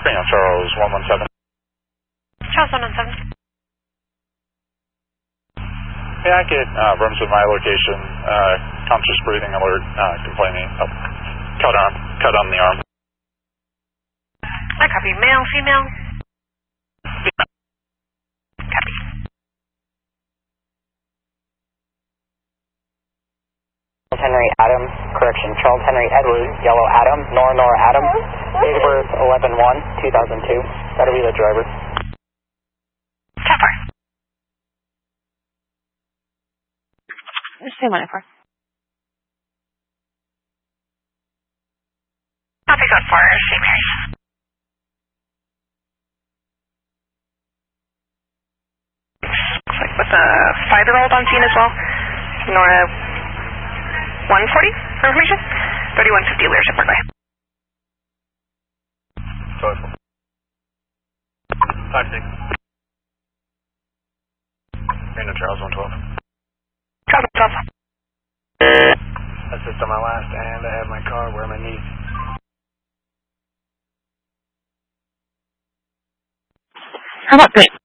Bring up Charles 117. Charles 117. May I get rooms with my location, conscious breathing alert, complaining of cut on the arm. I copy. Male, female? Female. Copy. Charles Henry Adam, correction, Charles Henry Edward, Yellow Adam, Nora Adam, date of birth 11/1/2002. That'll be the driver. 10-4. Say 1-4. Copy code 4, St. Mary's. Looks like with a 5-year-old on scene as well. Nora 140 for information. 3150 Leadership Parkway. Total. 5-6. Random Charles 112. Charles 112. That's just on my last hand. I have my car where my niece. How about 3?